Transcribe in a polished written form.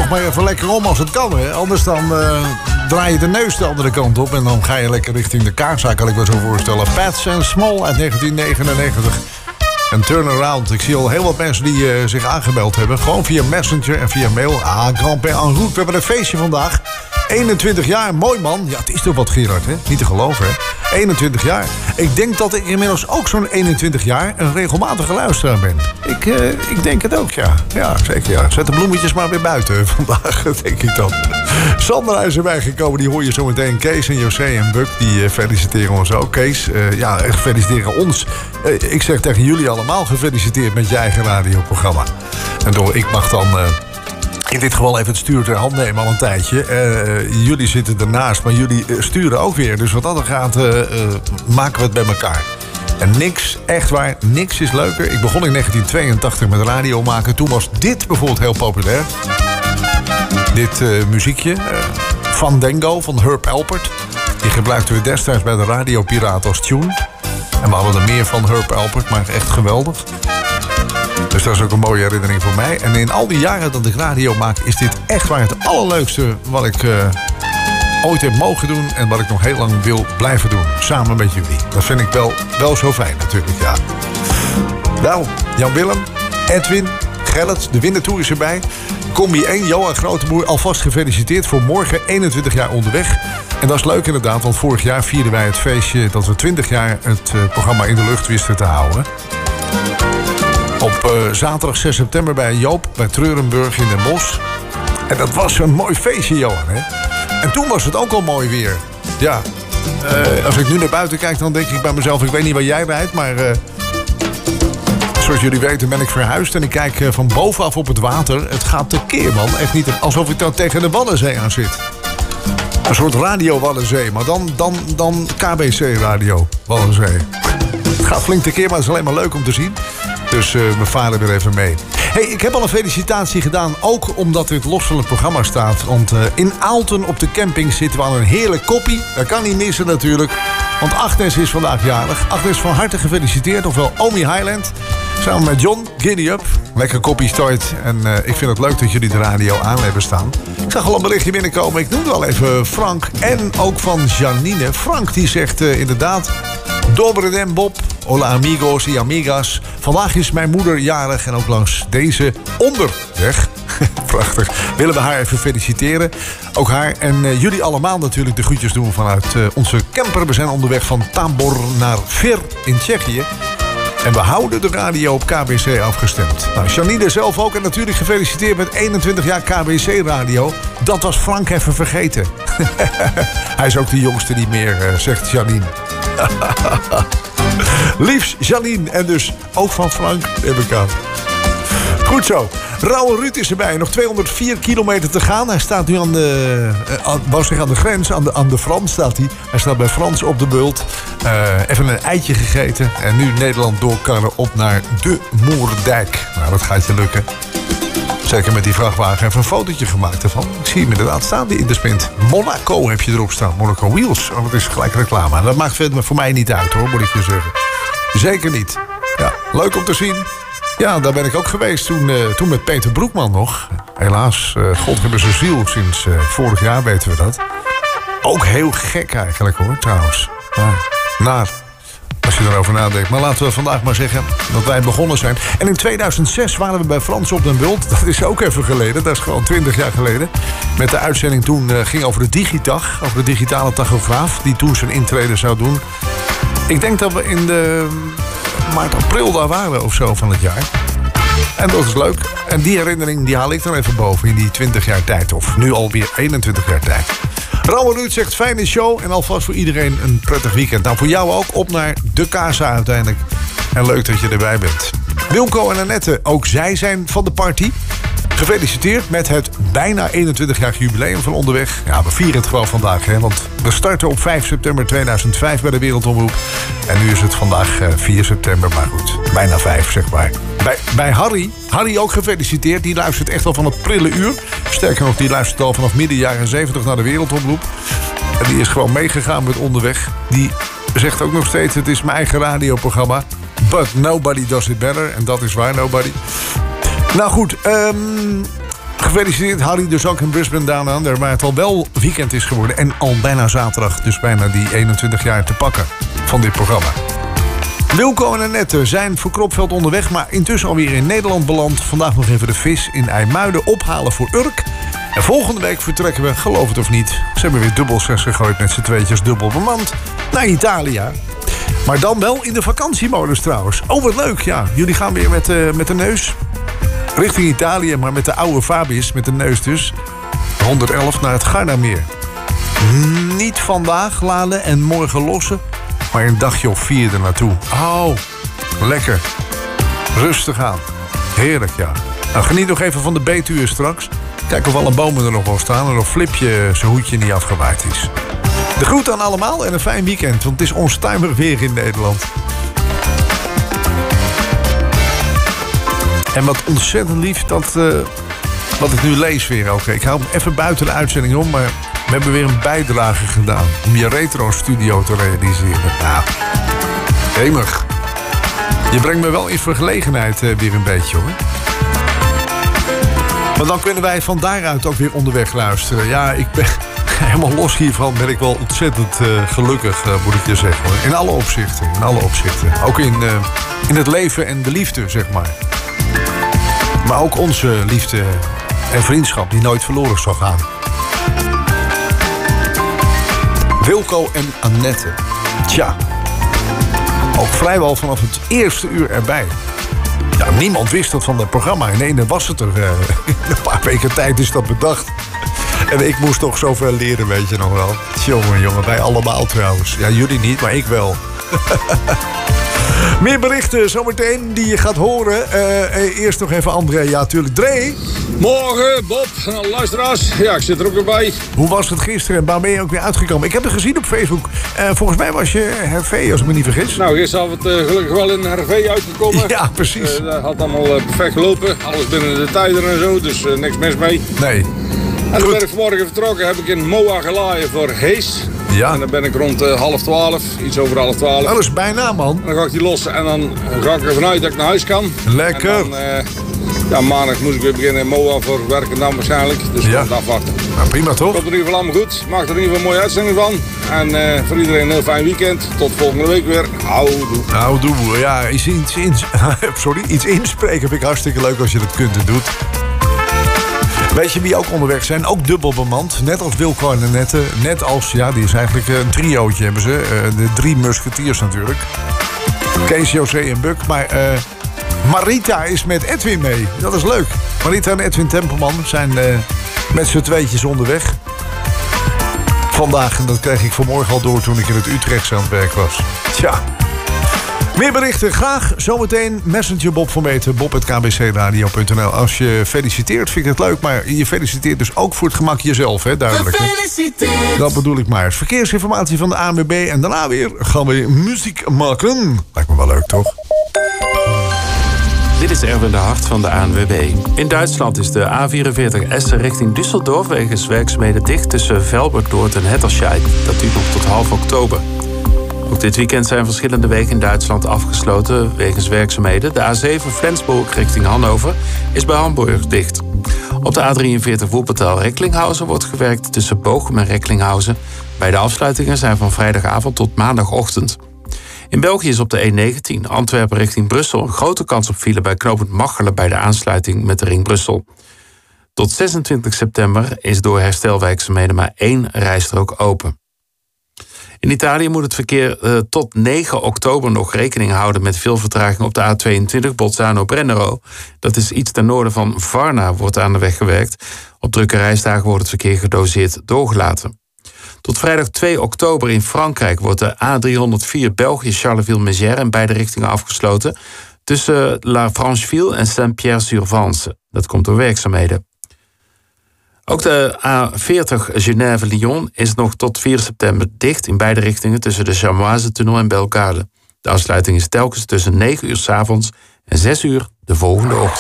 nog maar even lekker om als het kan. Hè? Anders dan draai je de neus de andere kant op. En dan ga je lekker richting de kaartzaak, kan ik me zo voorstellen. Pats and Small uit 1999. Een turnaround. Ik zie al heel wat mensen die zich aangemeld hebben. Gewoon via Messenger en via mail. Grand-père en route. We hebben een feestje vandaag. 21 jaar, mooi man. Ja, het is toch wat, Gerard, hè? Niet te geloven, hè? 21 jaar. Ik denk dat ik inmiddels ook zo'n 21 jaar een regelmatige luisteraar ben. Ik denk het ook, ja. Ja, zeker, ja. Zet de bloemetjes maar weer buiten vandaag, denk ik dan. Sandra is erbij gekomen, die hoor je zo meteen. Kees en José en Buck, die feliciteren ons ook. Kees, feliciteren ons. Ik zeg tegen jullie allemaal gefeliciteerd met je eigen radioprogramma. En ik mag dan... in dit geval even het stuur ter hand nemen al een tijdje. Jullie zitten ernaast, maar jullie sturen ook weer. Dus wat dat er gaat, maken we het bij elkaar. En niks, echt waar, niks is leuker. Ik begon in 1982 met radio maken. Toen was dit bijvoorbeeld heel populair. Dit muziekje. Fandango van Herb Alpert. Die gebruikten we destijds bij de Radio Piraat als tune. En we hadden er meer van Herb Alpert, maar echt geweldig. Dus dat is ook een mooie herinnering voor mij. En in al die jaren dat ik radio maak, is dit echt waar het allerleukste wat ik ooit heb mogen doen. En wat ik nog heel lang wil blijven doen. Samen met jullie. Dat vind ik wel zo fijn natuurlijk, ja. Nou, Jan-Willem, Edwin, Gerrit, de wintertour is erbij. Combi 1, Johan Groteboer, alvast gefeliciteerd voor morgen 21 jaar onderweg. En dat is leuk inderdaad, want vorig jaar vierden wij het feestje dat we 20 jaar het programma in de lucht wisten te houden. Op zaterdag 6 september bij Joop, bij Treurenburg in Den Bosch. En dat was een mooi feestje, Johan, hè? En toen was het ook al mooi weer. Ja, als ik nu naar buiten kijk, dan denk ik bij mezelf... ik weet niet waar jij rijdt, maar... zoals jullie weten ben ik verhuisd en ik kijk van bovenaf op het water. Het gaat tekeer, man. Echt niet alsof ik dan tegen de Waddenzee aan zit. Een soort radio Waddenzee, maar dan KBC radio Waddenzee. Het gaat flink tekeer, maar het is alleen maar leuk om te zien. Dus we varen weer even mee. Hey, ik heb al een felicitatie gedaan, ook omdat dit los van het programma staat. Want in Aalten op de camping zitten we aan een heerlijk koppie. Dat kan niet missen natuurlijk. Want Agnes is vandaag jarig. Agnes, van harte gefeliciteerd, ofwel Omi Highland. Samen met John, giddy up. Lekker koppie start. En ik vind het leuk dat jullie de radio aan hebben staan. Ik zag al een berichtje binnenkomen. Ik noem wel even Frank. En ook van Janine. Frank die zegt inderdaad... Dobre den Bob, hola amigos y amigas. Vandaag is mijn moeder jarig en ook langs deze onderweg. Prachtig. Willen we haar even feliciteren. Ook haar en jullie allemaal natuurlijk de groetjes doen vanuit onze camper. We zijn onderweg van Tábor naar Vir in Tsjechië. En we houden de radio op KBC afgestemd. Nou, Janine zelf ook en natuurlijk gefeliciteerd met 21 jaar KBC-radio. Dat was Frank even vergeten. Hij is ook de jongste niet meer, zegt Janine. Liefs, Janine en dus ook van Frank heb ik aan. Goed zo. Rauwe Ruud is erbij. Nog 204 kilometer te gaan. Hij staat nu aan de grens. Aan de Frans staat hij. Hij staat bij Frans op de bult. Even een eitje gegeten. En nu Nederland doorkarren op naar de Moerdijk. Nou, dat gaat je lukken. Zeker met die vrachtwagen. Even een fotootje gemaakt ervan. Ik zie hem inderdaad staan, die in de sprint. Monaco heb je erop staan. Monaco Wheels. Oh, dat is gelijk reclame. Dat maakt verder voor mij niet uit, hoor, moet ik je zeggen. Zeker niet. Ja, leuk om te zien. Ja, daar ben ik ook geweest toen met Peter Broekman nog. Helaas, God hebben zijn ziel sinds vorig jaar, weten we dat. Ook heel gek eigenlijk, hoor, trouwens. Als je erover nadenkt. Maar laten we vandaag maar zeggen dat wij begonnen zijn. En in 2006 waren we bij Frans op den Bult. Dat is ook even geleden. Dat is gewoon 20 jaar geleden. Met de uitzending toen ging over de Digitag. Over de digitale tachograaf. Die toen zijn intrede zou doen. Ik denk dat we in de maart, april daar waren of zo van het jaar. En dat is leuk. En die herinnering die haal ik dan even boven in die 20 jaar tijd. Of nu alweer 21 jaar tijd. Rauwe Ruud zegt fijne show en alvast voor iedereen een prettig weekend. Nou, voor jou ook op naar de Casa uiteindelijk. En leuk dat je erbij bent. Wilco en Annette, ook zij zijn van de party. Gefeliciteerd met het bijna 21-jarig jubileum van Onderweg. Ja, we vieren het gewoon vandaag, hè. Want we starten op 5 september 2005 bij de Wereldomroep. En nu is het vandaag 4 september, maar goed, bijna 5, zeg maar. Bij Harry ook gefeliciteerd. Die luistert echt al van het prille uur. Sterker nog, die luistert al vanaf midden jaren 70 naar de Wereldomroep. En die is gewoon meegegaan met Onderweg. Die zegt ook nog steeds, het is mijn eigen radioprogramma. But nobody does it better. En dat is waar, nobody. Nou goed, Gefeliciteerd Harry dus ook in Brisbane Down Under, waar het al wel weekend is geworden. En al bijna zaterdag, dus bijna die 21 jaar te pakken van dit programma. Wilco en Annette zijn voor Kropveld onderweg, maar intussen alweer in Nederland beland. Vandaag nog even de vis in IJmuiden ophalen voor Urk. En volgende week vertrekken we, geloof het of niet, ze hebben weer dubbel 6 gegooid met z'n tweetjes, dubbel bemand, naar Italië. Maar dan wel in de vakantiemodus trouwens. Oh, wat leuk, ja. Jullie gaan weer met de neus richting Italië, maar met de oude Fabius, met de neus dus. 111 naar het Gardameer. Niet vandaag laden en morgen lossen, maar een dagje of 4 er naartoe. Oh, lekker. Rustig aan. Heerlijk, ja. Nou, geniet nog even van de Betuwe straks. Kijk of alle bomen er nog wel staan en of Flipje zijn hoedje niet afgewaaid is. De groet aan allemaal en een fijn weekend, want het is onstuimig weer in Nederland. En wat ontzettend lief dat wat ik nu lees weer ook. Ik hou hem even buiten de uitzending om, maar we hebben weer een bijdrage gedaan om je retro-studio te realiseren. Nou, hemig. Je brengt me wel in vergelegenheid weer een beetje, hoor. Maar dan kunnen wij van daaruit ook weer onderweg luisteren. Ja, ik ben helemaal los hiervan ben ik wel ontzettend gelukkig, moet ik je zeggen, hoor. In alle opzichten, in alle opzichten. Ook in het leven en de liefde, zeg maar. Maar ook onze liefde en vriendschap die nooit verloren zal gaan. Wilco en Annette. Tja. Ook vrijwel vanaf het eerste uur erbij. Ja, niemand wist dat van het programma. En ene was het er. In een paar weken tijd is dat bedacht. En ik moest toch zoveel leren, weet je nog wel. Jongen, wij allemaal trouwens. Ja, jullie niet, maar ik wel. Meer berichten zometeen die je gaat horen. Eerst nog even André. Ja, tuurlijk. Dre. Morgen, Bob. Luisteraars. Ja, ik zit er ook weer bij. Hoe was het gisteren en waar ben je ook weer uitgekomen? Ik heb het gezien op Facebook. Volgens mij was je Hervé, als ik me niet vergis. Nou, gisteravond gelukkig wel in Hervé uitgekomen. Ja, precies. Dat had allemaal perfect gelopen. Alles binnen de tijden en zo, dus niks mis mee. Nee. En dan ben ik vanmorgen vertrokken. Heb ik in Moa gelaaien voor Hees. Ja. En dan ben ik rond 11:30, iets over 11:30. Dat is bijna, man. En dan ga ik die lossen en dan ga ik ervan uit dat ik naar huis kan. Lekker. En dan, maandag moet ik weer beginnen in Moa voor werken dan waarschijnlijk. Dus we gaan afwachten. Nou, prima toch? Komt er in ieder geval allemaal goed. Maak er in ieder geval een mooie uitzending van. En voor iedereen een heel fijn weekend. Tot volgende week weer. Houdoe. Houdoe. Ja, iets inspreken vind ik hartstikke leuk als je dat kunt en doet. Weet je wie ook onderweg zijn? Ook dubbel bemand. Net als Wilco en Annette. Net als, ja, die is eigenlijk een triootje hebben ze. De 3 musketiers natuurlijk. Kees, José en Buck. Maar Marita is met Edwin mee. Dat is leuk. Marita en Edwin Tempelman zijn met z'n tweetjes onderweg. Vandaag, en dat kreeg ik vanmorgen al door toen ik in het Utrechtse aan het werk was. Tja. Meer berichten graag. Zometeen Messenger Bob van Meeten. bob@kbcradio.nl. Als je feliciteert, vind ik het leuk. Maar je feliciteert dus ook voor het gemak jezelf, hè? Duidelijk. Hè? Dat bedoel ik maar. Verkeersinformatie van de ANWB. En daarna weer gaan we muziek maken. Lijkt me wel leuk, toch? Dit is Erwin de Hart van de ANWB. In Duitsland is de A44 Essen richting Düsseldorf wegens werkzaamheden dicht tussen Velbert-Noord en Hetterscheid. Dat duurt nog tot half oktober. Ook dit weekend zijn verschillende wegen in Duitsland afgesloten wegens werkzaamheden. De A7 Flensburg richting Hannover is bij Hamburg dicht. Op de A43 Wuppertal-Recklinghausen wordt gewerkt tussen Bochum en Recklinghausen. Beide afsluitingen zijn van vrijdagavond tot maandagochtend. In België is op de E19 Antwerpen richting Brussel een grote kans op file bij knooppunt Machelen bij de aansluiting met de ring Brussel. Tot 26 september is door herstelwerkzaamheden maar 1 rijstrook open. In Italië moet het verkeer tot 9 oktober nog rekening houden met veel vertraging op de A22 Bolzano-Brennero. Dat is iets ten noorden van Varna, wordt aan de weg gewerkt. Op drukke reisdagen wordt het verkeer gedoseerd doorgelaten. Tot vrijdag 2 oktober in Frankrijk wordt de A304 België-Charleville-Mézières in beide richtingen afgesloten tussen La Francheville en Saint-Pierre-sur-Vence. Dat komt door werkzaamheden. Ook de A40 Genève-Lyon is nog tot 4 september dicht in beide richtingen tussen de Chamoise-tunnel en Bellegarde. De afsluiting is telkens tussen 9 uur 's avonds en 6 uur de volgende ochtend.